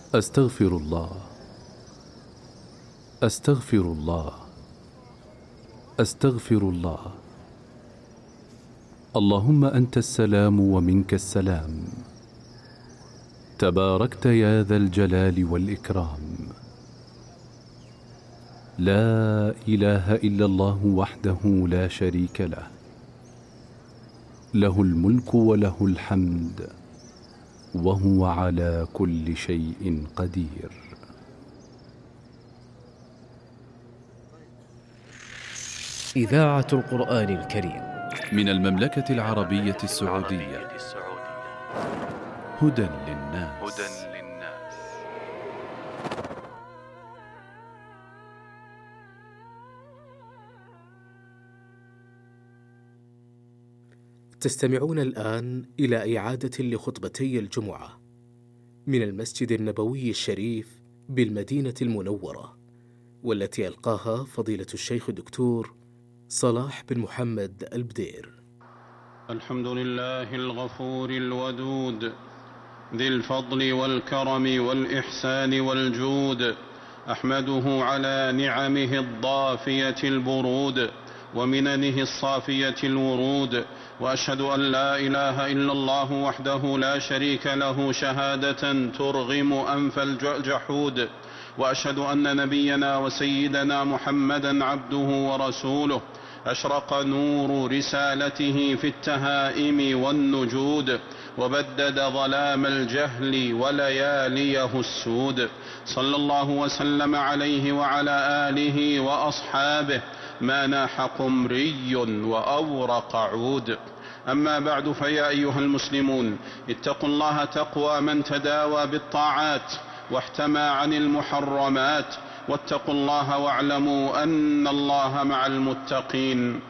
أستغفر الله، أستغفر الله، أستغفر الله. اللهم أنت السلام ومنك السلام، تباركت يا ذا الجلال والإكرام. لا إله إلا الله وحده لا شريك له، له الملك وله الحمد وهو على كل شيء قدير. إذاعة القرآن الكريم من المملكة العربية السعودية. هدى للناس. تستمعون الآن إلى إعادة لخطبتي الجمعة من المسجد النبوي الشريف بالمدينة المنورة، والتي ألقاها فضيلة الشيخ الدكتور صلاح بن محمد البدير. الحمد لله الغفور الودود ذي الفضل والكرم والإحسان والجود، أحمده على نعمه الضافية البرود ومننه الصافية الورود، وأشهد أن لا إله إلا الله وحده لا شريك له شهادة ترغم أنف الجحود، وأشهد أن نبينا وسيدنا محمدا عبده ورسوله، أشرق نور رسالته في التهائم والنجود، وبدد ظلام الجهل ولياليه السود، صلى الله وسلم عليه وعلى آله وأصحابه ما ناح قمري وأورق عود. أما بعد، فيا أيها المسلمون، اتقوا الله تقوى من تداوى بالطاعات واحتمى عن المحرمات، واتقوا الله واعلموا أن الله مع المتقين.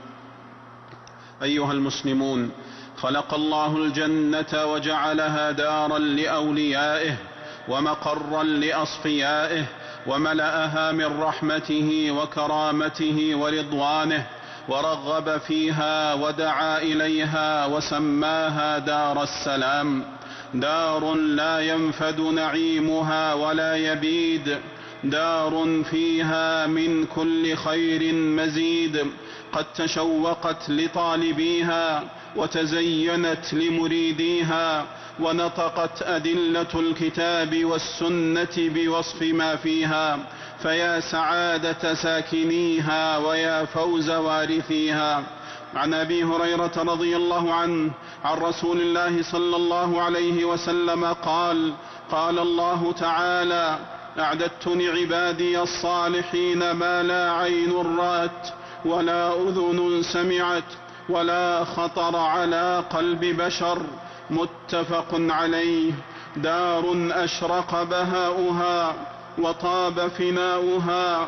أيها المسلمون، خلق الله الجنة وجعلها دارا لأوليائه ومقرا لأصفيائه، وملأها من رحمته وكرامته ورضوانه، ورغب فيها ودعا إليها وسماها دار السلام، دار لا ينفد نعيمها ولا يبيد، دار فيها من كل خير مزيد، قد تشوقت لطالبيها وتزينت لمريديها، ونطقت أدلة الكتاب والسنة بوصف ما فيها، فيا سعادة ساكنيها ويا فوز وارثيها. عن أبي هريرة رضي الله عنه عن رسول الله صلى الله عليه وسلم قال: قال الله تعالى: أعددت لعبادي الصالحين ما لا عين رأت ولا أذن سمعت ولا خطر على قلب بشر. متفق عليه. دار أشرق بهاؤها وطاب فناؤها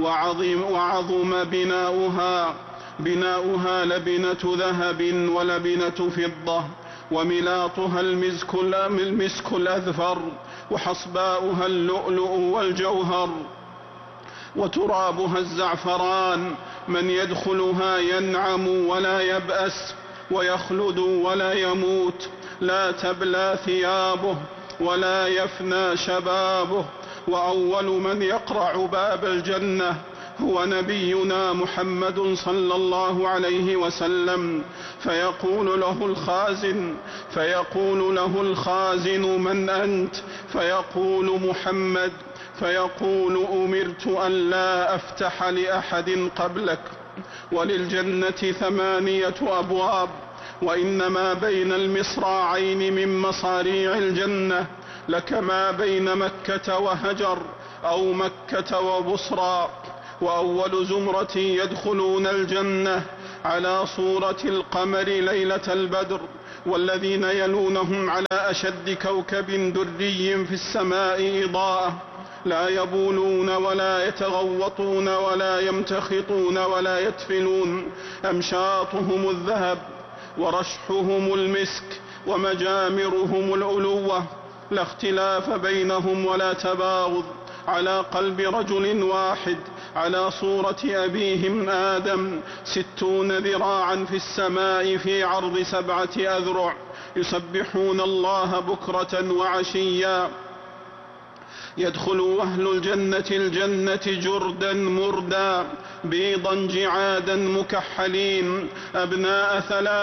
وعظم بناؤها لبنة ذهب ولبنة فضة، وملاطها المسك الأذفر، وحصباؤها اللؤلؤ والجوهر، وترابها الزعفران. من يدخلها ينعم ولا يبأس ويخلد ولا يموت، لا تبلى ثيابه ولا يفنى شبابه. وأول من يقرع باب الجنة هو نبينا محمد صلى الله عليه وسلم، فيقول له الخازن: من أنت؟ فيقول: محمد. فيقول: أمرت أن لا أفتح لأحد قبلك، وللجنة 8 أبواب، وإنما بين المصراعين من مصاريع الجنة لكما بين مكة وهجر أو مكة وبصرى. وأول زمرة يدخلون الجنة على صورة القمر ليلة البدر، والذين يلونهم على أشد كوكب دري في السماء إضاءة، لا يبولون ولا يتغوطون ولا يمتخطون ولا يتفلون، أمشاطهم الذهب ورشحهم المسك ومجامرهم الألوة، لا اختلاف بينهم ولا تباغض، على قلب رجل واحد على صورة أبيهم آدم، 60 ذراعا في السماء في عرض 7 أذرع، يسبحون الله بكرة وعشيا. يدخل أهل الجنة الجنة جردا مردا بيضا جعادا مكحلين أبناء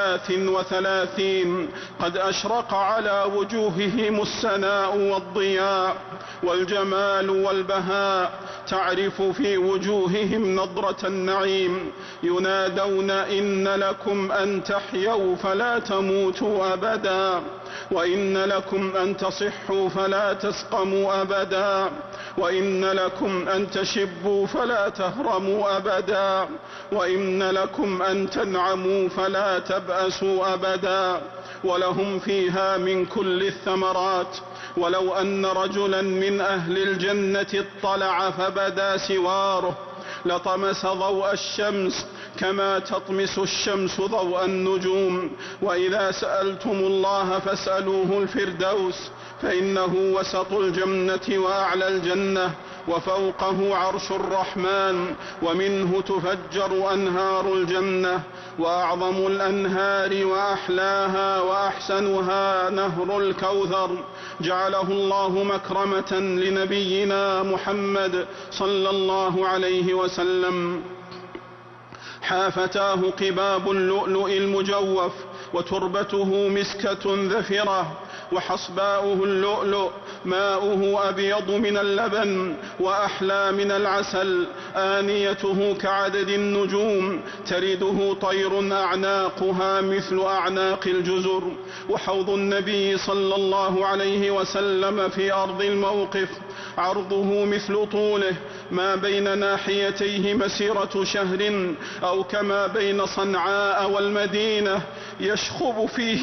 33 قد أشرق على وجوههم السناء والضياء والجمال والبهاء تعرف في وجوههم نضرة النعيم ينادون إن لكم أن تحيوا فلا تموتوا أبدا وإن لكم أن تصحوا فلا تسقموا أبدا وإن لكم أن تشبوا فلا تهرموا أبدا وإن لكم أن تنعموا فلا تبأسوا أبدا ولهم فيها من كل الثمرات ولو أن رجلا من أهل الجنة اطلع فبدا سواره لطمس ضوء الشمس كما تطمس الشمس ضوء النجوم وإذا سألتم الله فاسألوه الفردوس فإنه وسط الجنة وأعلى الجنة وفوقه عرش الرحمن ومنه تفجر أنهار الجنة وأعظم الأنهار وأحلاها وأحسنها نهر الكوثر جعله الله مكرمة لنبينا محمد صلى الله عليه وسلم حافتاه قباب اللؤلؤ المجوف وتربته مسكة ذفرة وحصباؤه اللؤلؤ ماؤه أبيض من اللبن وأحلى من العسل آنيته كعدد النجوم ترده طير أعناقها مثل أعناق الجزر وحوض النبي صلى الله عليه وسلم في أرض الموقف عرضه مثل طوله ما بين ناحيتيه مسيرة شهر أو كما بين صنعاء والمدينة يشخب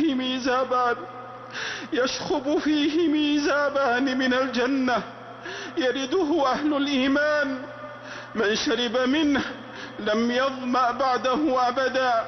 فيه ميزابان من الجنة يرده أهل الإيمان من شرب منه لم يظمأ بعده أبدا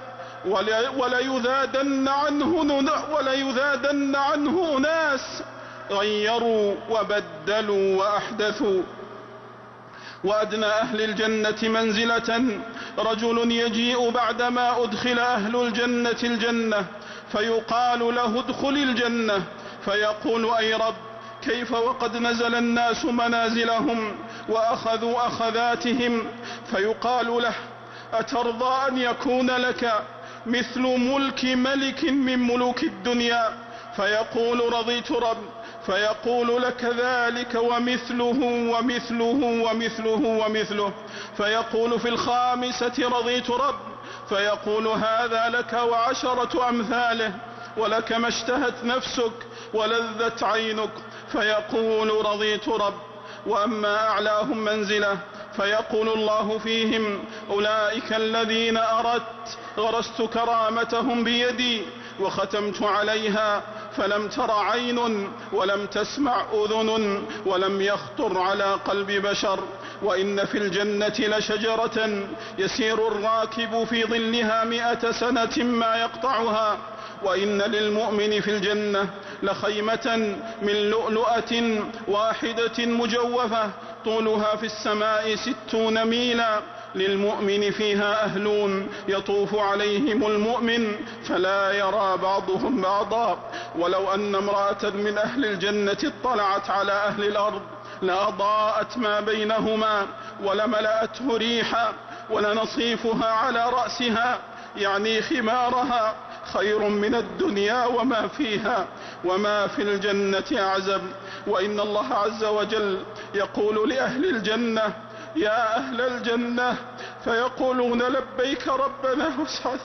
وليذادن عنه أناس غيروا وبدلوا وأحدثوا وأدنى أهل الجنة منزلة رجل يجيء بعدما أدخل أهل الجنة الجنة فيقال له ادخل الجنة فيقول أي رب كيف وقد نزل الناس منازلهم وأخذوا أخذاتهم فيقال له أترضى أن يكون لك مثل ملك ملك من ملوك الدنيا فيقول رضيت رب فيقول لك ذلك ومثله ومثله ومثله ومثله فيقول في الخامسة رضيت رب فيقول هذا لك وعشرة أمثاله ولك ما اشتهت نفسك ولذت عينك فيقول رضيت رب وأما أعلاهم منزلة فيقول الله فيهم أولئك الذين أردت غرست كرامتهم بيدي وختمت عليها فلم تر عين ولم تسمع أذن ولم يخطر على قلب بشر وإن في الجنة لشجرة يسير الراكب في ظلها 100 سنة ما يقطعها وإن للمؤمن في الجنة لخيمة من لؤلؤة واحدة مجوفة طولها في السماء 60 ميلا للمؤمن فيها أهلون يطوف عليهم المؤمن فلا يرى بعضهم بعضا ولو أن امرأة من أهل الجنة اطلعت على أهل الأرض لأضاءت ما بينهما ولملأته ريحا ولنصيفها على رأسها يعني خمارها خير من الدنيا وما فيها وما في الجنة أعزب وإن الله عز وجل يقول لأهل الجنة يا أهل الجنة فيقولون لبيك ربنا وسعديك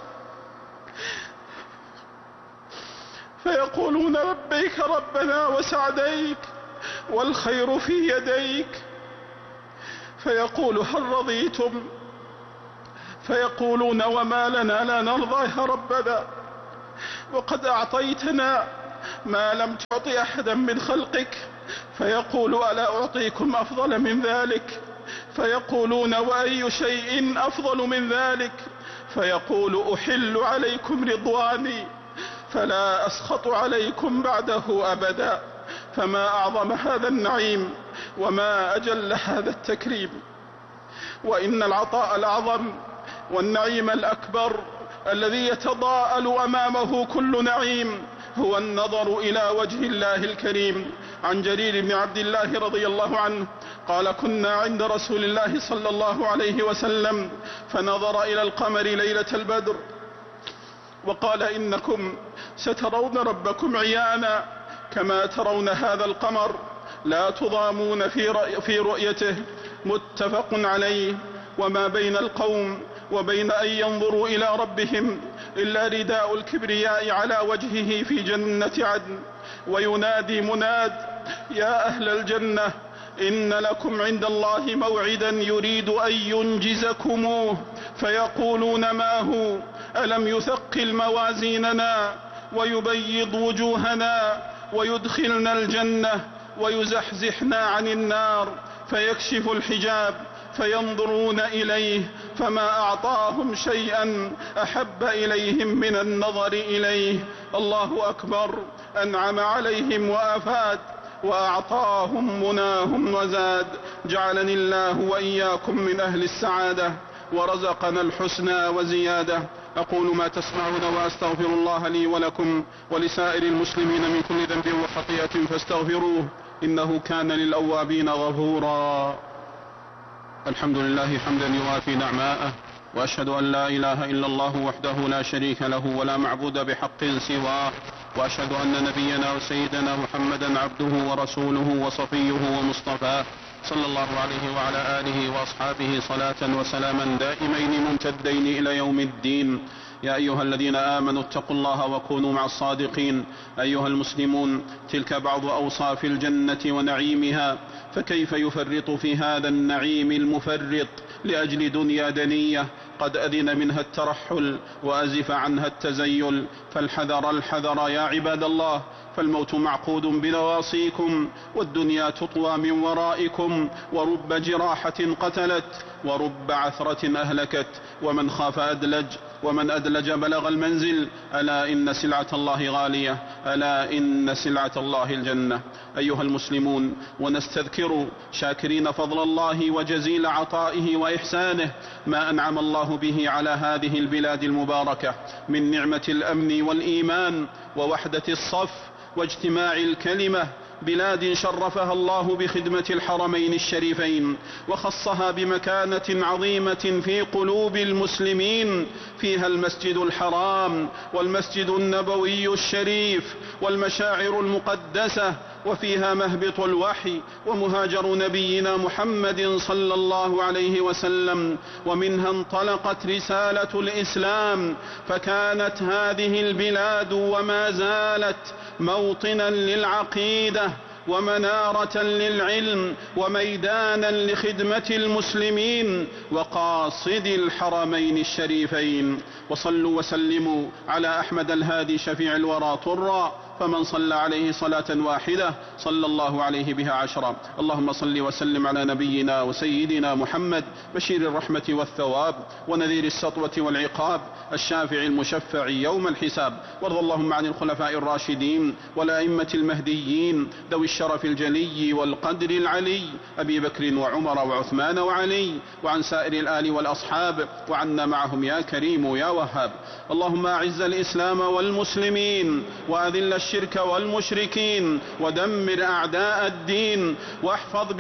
فيقولون لبيك ربنا وسعديك والخير في يديك فيقول هل رضيتم فيقولون وما لنا لا نرضى يا ربنا وقد أعطيتنا ما لم تعط أحدا من خلقك فيقول ألا أعطيكم أفضل من ذلك فيقولون وأي شيء أفضل من ذلك فيقول أحل عليكم رضواني فلا أسخط عليكم بعده أبدا فما أعظم هذا النعيم وما أجل هذا التكريم وإن العطاء الأعظم والنعيم الأكبر الذي يتضاءل أمامه كل نعيم هو النظر إلى وجه الله الكريم عن جرير بن عبد الله رضي الله عنه قال كنا عند رسول الله صلى الله عليه وسلم فنظر إلى القمر ليلة البدر وقال إنكم سترون ربكم عيانا كما ترون هذا القمر لا تضامون في رؤيته. متفق عليه. وما بين القوم وبين أن ينظروا إلى ربهم إلا رداء الكبرياء على وجهه في جنة عدن. وينادي مناد يا أهل الجنة إن لكم عند الله موعدا يريد أن ينجزكموه، فيقولون ما هو؟ ألم يثقل موازيننا ويبيض وجوهنا ويدخلنا الجنة ويزحزحنا عن النار؟ فيكشف الحجاب فينظرون إليه فما أعطاهم شيئا أحب إليهم من النظر إليه. الله أكبر. أنعم عليهم وأفاد وأعطاهم مناهم وزاد. جعلني الله وإياكم من أهل السعادة ورزقنا الحسنى وزيادة. أقول ما تسمعون وأستغفر الله لي ولكم ولسائر المسلمين من كل ذنب وخطيئة فاستغفروه إنه كان للأوابين غفورا. الحمد لله حمدا يوافي نعماءه، وأشهد أن لا إله إلا الله وحده لا شريك له ولا معبود بحق سواه، وأشهد أن نبينا وسيدنا محمدا عبده ورسوله وصفيه ومصطفاه صلى الله عليه وعلى آله وأصحابه صلاة وسلاما دائمين ممتدين إلى يوم الدين. يا أيها الذين آمنوا اتقوا الله وكونوا مع الصادقين. أيها المسلمون، تلك بعض أوصاف الجنة ونعيمها، فكيف يفرط في هذا النعيم المفرط لأجل دنيا دنية قد أذن منها الترحل وأزف عنها التزيل؟ فالحذر الحذر يا عباد الله، فالموت معقود بنواصيكم والدنيا تطوى من ورائكم، ورب جراحة قتلت ورب عثرة أهلكت، ومن خاف أدلج ومن أدلج بلغ المنزل. ألا إن سلعة الله غالية، ألا إن سلعة الله الجنة. أيها المسلمون، ونستذكر شاكرين فضل الله وجزيل عطائه وإحسانه ما أنعم الله به على هذه البلاد المباركة من نعمة الأمن والإيمان ووحدة الصف واجتماع الكلمة، بلاد شرفها الله بخدمة الحرمين الشريفين وخصها بمكانة عظيمة في قلوب المسلمين، فيها المسجد الحرام والمسجد النبوي الشريف والمشاعر المقدسة، وفيها مهبط الوحي ومهاجر نبينا محمد صلى الله عليه وسلم، ومنها انطلقت رسالة الإسلام. فكانت هذه البلاد وما زالت موطنا للعقيدة ومنارة للعلم وميدانا لخدمة المسلمين وقاصد الحرمين الشريفين. وصلوا وسلموا على أحمد الهادي شفيع الورى طرا، فمن صلى عليه صلاة واحدة صلى الله عليه بها عشرا. اللهم صل وسلم على نبينا وسيدنا محمد بشير الرحمة والثواب ونذير السطوة والعقاب، الشافع المشفع يوم الحساب. وارض اللهم عن الخلفاء الراشدين والأئمة المهديين ذوي الشرف الجلي والقدر العلي، أبي بكر وعمر وعثمان وعلي، وعن سائر الآل والأصحاب، وعنا معهم يا كريم يا وهاب. اللهم أعز الإسلام والمسلمين وأذل الشرك والمشركين ودمر أعداء الدين، واحفظ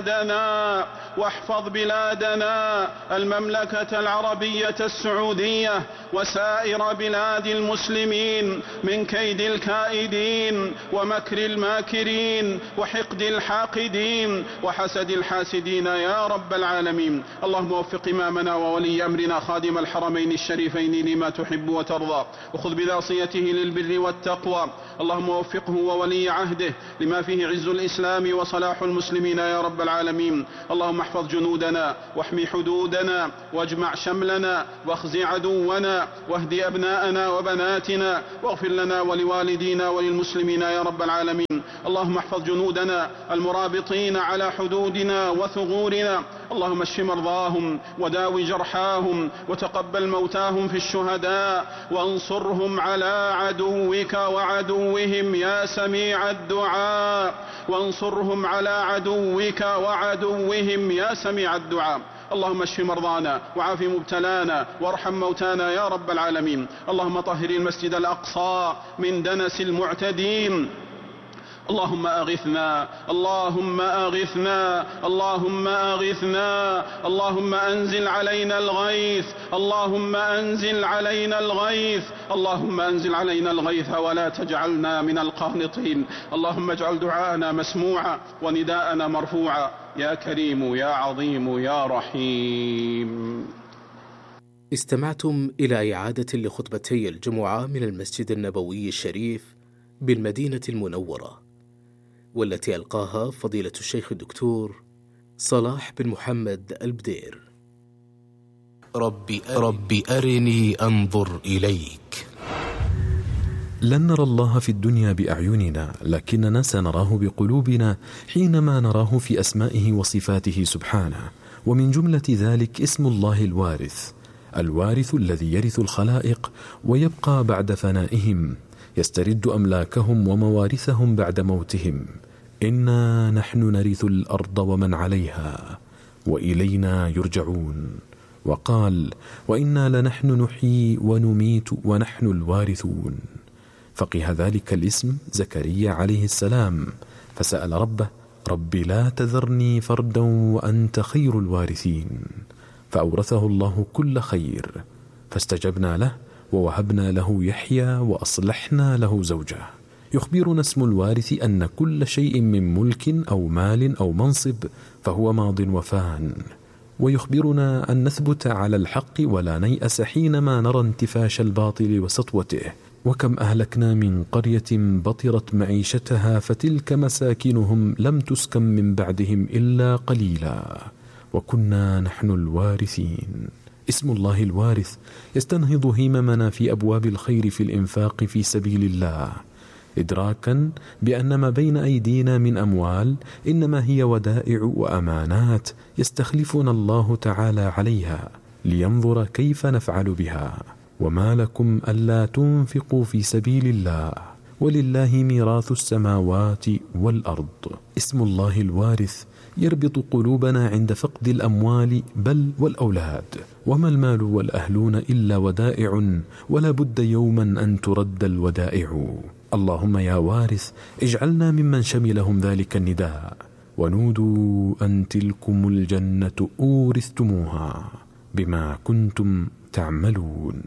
بلادنا المملكة العربية السعودية وسائر بلاد المسلمين من كيد الكائدين ومكر الماكرين وحقد الحاقدين وحسد الحاسدين يا رب العالمين. اللهم وفق إمامنا وولي أمرنا خادم الحرمين الشريفين لما تحب وترضى، وخذ بناصيته للبر والتقوى. اللهم وفقه وولي عهده لما فيه عز الإسلام وصلاح المسلمين يا رب العالمين. اللهم احفظ جنودنا واحمي حدودنا واجمع شملنا واخز عدونا واهد أبناءنا وبناتنا، واغفر لنا ولوالدينا وللمسلمين يا رب العالمين. اللهم احفظ جنودنا المرابطين على حدودنا وثغورنا. اللهم اشف مرضاهم وداوي جرحاهم وتقبل موتاهم في الشهداء، وانصرهم على عدوك وعدوهم يا سميع الدعاء، وانصرهم على عدوك وعدوهم يا سميع الدعاء. اللهم اشف مرضانا وعاف مبتلانا وارحم موتانا يا رب العالمين. اللهم طهر المسجد الأقصى من دنس المعتدين، اللهم أغثنا، اللهم أغثنا، اللهم أغثنا، اللهم أنزل علينا الغيث، اللهم أنزل علينا الغيث، اللهم أنزل علينا الغيث ولا تجعلنا من القانطين. اللهم اجعل دعاءنا مسموعا ونداءنا مرفوعا يا كريم يا عظيم يا رحيم. استمعتم إلى إعادة لخطبتي الجمعة من المسجد النبوي الشريف بالمدينة المنورة، والتي ألقاها فضيلة الشيخ الدكتور صلاح بن محمد البدير. رب أرني أنظر إليك. لن نرى الله في الدنيا بأعيننا، لكننا سنراه بقلوبنا حينما نراه في أسمائه وصفاته سبحانه. ومن جملة ذلك اسم الله الوارث، الوارث الذي يرث الخلائق ويبقى بعد فنائهم، يسترد أملاكهم وموارثهم بعد موتهم. إنا نحن نرث الأرض ومن عليها وإلينا يرجعون. وقال: وإنا لنحن نحيي ونميت ونحن الوارثون. فقه ذلك الاسم زكريا عليه السلام، فسأل ربه: رب لا تذرني فردا وأنت خير الوارثين. فأورثه الله كل خير، فاستجبنا له ووهبنا له يحيى وأصلحنا له زوجه. يخبرنا اسم الوارث أن كل شيء من ملك أو مال أو منصب فهو ماض وفان، ويخبرنا أن نثبت على الحق ولا نيأس حينما نرى انتفاش الباطل وسطوته. وكم أهلكنا من قرية بطرت معيشتها فتلك مساكنهم لم تسكن من بعدهم إلا قليلا وكنا نحن الوارثين. اسم الله الوارث يستنهض هممنا في أبواب الخير في الإنفاق في سبيل الله، إدراكا بأن ما بين أيدينا من أموال إنما هي ودائع وأمانات يستخلفنا الله تعالى عليها لينظر كيف نفعل بها. وما لكم ألا تنفقوا في سبيل الله ولله ميراث السماوات والأرض. اسم الله الوارث يربط قلوبنا عند فقد الأموال بل والأولاد. وما المال والأهلون إلا ودائع، ولا بد يوما أن ترد الودائع. اللهم يا وارث اجعلنا ممن شملهم ذلك النداء. ونودوا أن تلكم الجنة أورثتموها بما كنتم تعملون.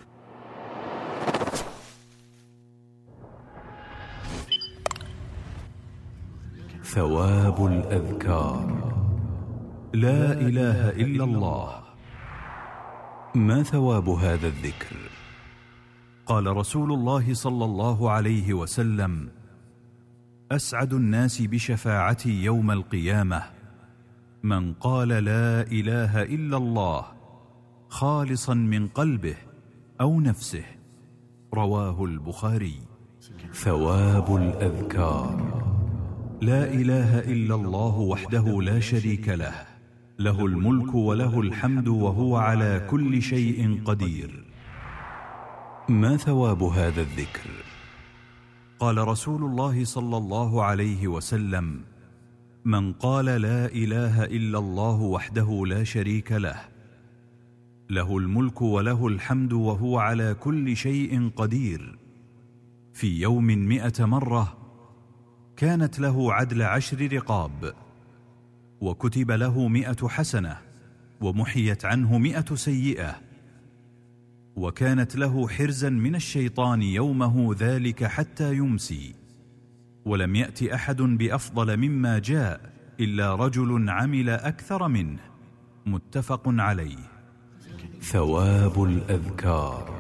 ثواب الأذكار. لا إله إلا الله. ما ثواب هذا الذكر؟ قال رسول الله صلى الله عليه وسلم: أسعد الناس بشفاعتي يوم القيامة من قال لا إله إلا الله خالصا من قلبه أو نفسه. رواه البخاري. ثواب الأذكار. لا إله إلا الله وحده لا شريك له، له الملك وله الحمد وهو على كل شيء قدير. ما ثواب هذا الذكر؟ قال رسول الله صلى الله عليه وسلم: من قال لا إله إلا الله وحده لا شريك له، له الملك وله الحمد وهو على كل شيء قدير، في يوم 100 مرة، كانت له عدل 10 رقاب، وكتب له 100 حسنة، ومحيت عنه 100 سيئة، وكانت له حرزا من الشيطان يومه ذلك حتى يمسي. ولم يأت أحد بأفضل مما جاء إلا رجل عمل أكثر منه. متفق عليه. ثواب الأذكار.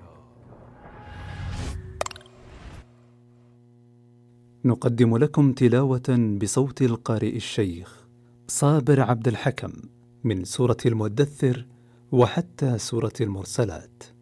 نقدم لكم تلاوة بصوت القارئ الشيخ صابر عبد الحكم من سورة المدثر وحتى سورة المرسلات.